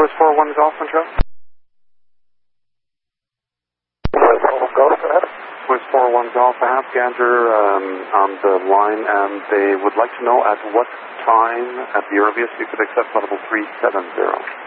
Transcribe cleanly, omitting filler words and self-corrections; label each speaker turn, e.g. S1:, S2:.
S1: West 41 Golf Control.
S2: West 41 Golf, perhaps?
S1: West 41 Golf, I have Gander on the line, and they would like to know at what time, at the earliest, you could accept level 370.